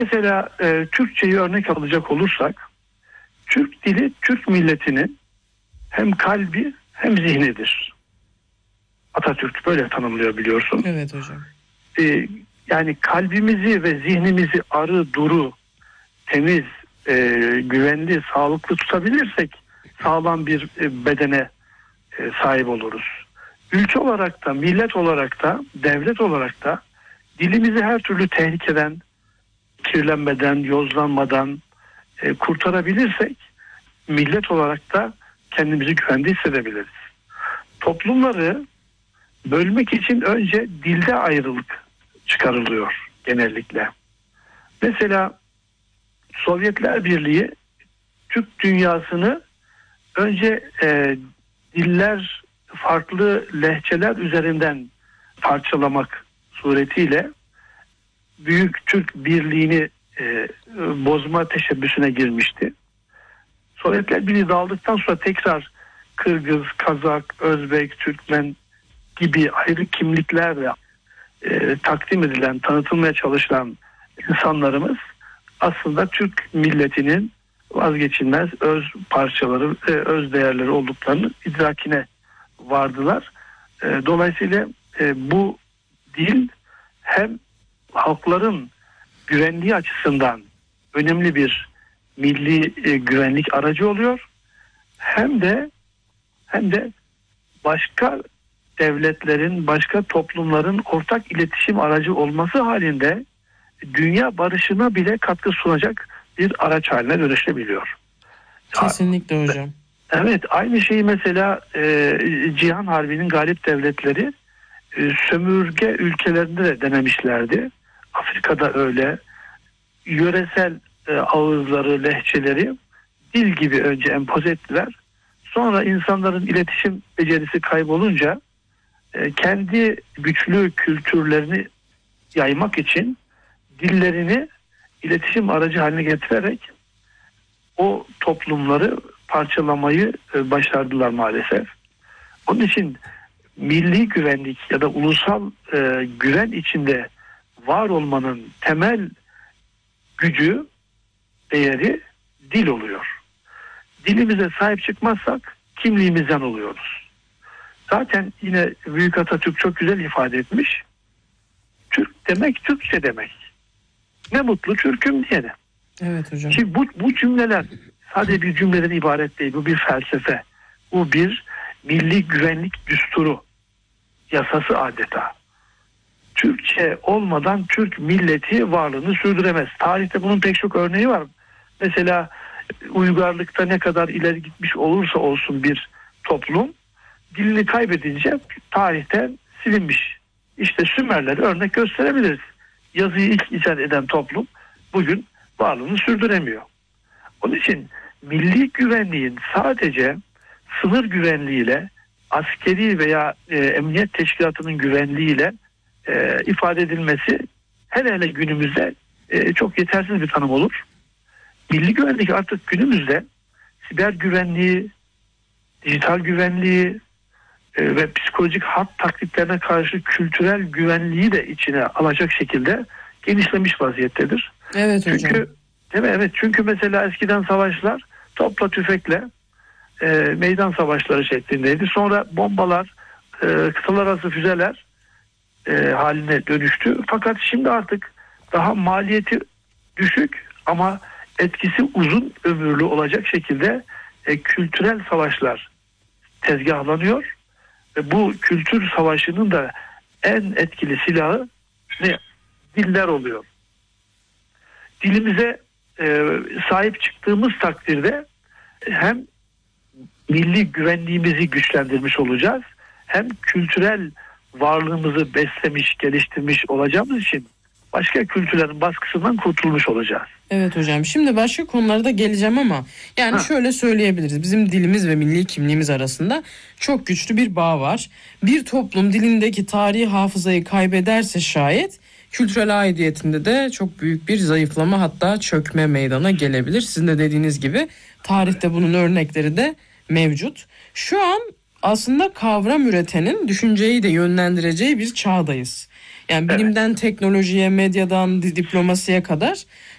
Mesela Türkçeyi örnek alacak olursak, Türk dili Türk milletinin hem kalbi hem zihnidir. Atatürk böyle tanımlıyor, biliyorsun. Evet hocam. Yani kalbimizi ve zihnimizi arı, duru, temiz, güvenli, sağlıklı tutabilirsek sağlam bir bedene sahip oluruz. Ülke olarak da, millet olarak da, devlet olarak da dilimizi her türlü tehlikeden, kirlenmeden, yozlanmadan kurtarabilirsek millet olarak da kendimizi güvende hissedebiliriz. Toplumları bölmek için önce dilde ayrılık çıkarılıyor genellikle. Mesela Sovyetler Birliği Türk dünyasını önce diller, farklı lehçeler üzerinden parçalamak suretiyle Büyük Türk Birliği'ni bozma teşebbüsüne girmişti. Sovyetler Birliği dağıldıktan sonra tekrar Kırgız, Kazak, Özbek, Türkmen gibi ayrı kimliklerle takdim edilen, tanıtılmaya çalışılan insanlarımız aslında Türk milletinin vazgeçilmez öz parçaları, öz değerleri olduklarını idrakine vardılar. Dolayısıyla bu dil hem halkların güvenliği açısından önemli bir milli güvenlik aracı oluyor, hem de başka devletlerin, başka toplumların ortak iletişim aracı olması halinde dünya barışına bile katkı sunacak bir araç haline dönüşebiliyor. Kesinlikle hocam. Evet, aynı şeyi mesela Cihan Harbi'nin galip devletleri sömürge ülkelerinde de denemişlerdi. Afrika'da öyle. Yöresel ağızları, lehçeleri dil gibi önce empoze ettiler. Sonra insanların iletişim becerisi kaybolunca kendi güçlü kültürlerini yaymak için dillerini iletişim aracı haline getirerek o toplumları parçalamayı başardılar maalesef. Onun için milli güvenlik ya da ulusal güven içinde var olmanın temel gücü, değeri dil oluyor. Dilimize sahip çıkmazsak kimliğimizden oluyoruz. Zaten yine Büyük Atatürk çok güzel ifade etmiş. Türk demek Türkçe demek. Ne mutlu Türk'üm diyene. Evet hocam. Şimdi bu cümleler sadece bir cümleden ibaret değil. Bu bir felsefe. Bu bir milli güvenlik düsturu. Yasası adeta. Türkçe olmadan Türk milleti varlığını sürdüremez. Tarihte bunun pek çok örneği var. Mesela uygarlıkta ne kadar ileri gitmiş olursa olsun bir toplum dilini kaybedince tarihten silinmiş. İşte Sümerleri örnek gösterebiliriz. Yazıyı ilk icat eden toplum bugün varlığını sürdüremiyor. Onun için milli güvenliğin sadece sınır güvenliğiyle, askeri veya emniyet teşkilatının güvenliğiyle ifade edilmesi hele günümüzde çok yetersiz bir tanım olur. Milli güvenlik artık günümüzde siber güvenliği, dijital güvenliği ve psikolojik harp taklitlerine karşı kültürel güvenliği de içine alacak şekilde genişlemiş vaziyettedir. Evet hocam. Çünkü mesela eskiden savaşlar topla tüfekle meydan savaşları şeklindeydi. Sonra bombalar, kıtalar arası füzeler haline dönüştü. Fakat şimdi artık daha maliyeti düşük ama etkisi uzun ömürlü olacak şekilde kültürel savaşlar tezgahlanıyor. Bu kültür savaşının da en etkili silahı diller oluyor. Dilimize sahip çıktığımız takdirde hem milli güvenliğimizi güçlendirmiş olacağız, hem kültürel varlığımızı beslemiş, geliştirmiş olacağımız için başka kültürlerin baskısından kurtulmuş olacağız. Evet hocam. Şimdi başka konulara da geleceğim ama şöyle söyleyebiliriz. Bizim dilimiz ve milli kimliğimiz arasında çok güçlü bir bağ var. Bir toplum dilindeki tarihi hafızayı kaybederse şayet kültürel aidiyetinde de çok büyük bir zayıflama, hatta çökme meydana gelebilir. Sizin de dediğiniz gibi tarihte bunun örnekleri de mevcut. Şu an aslında kavram üretenin düşünceyi de yönlendireceği bir çağdayız. Yani bilimden teknolojiye, medyadan diplomasiye kadar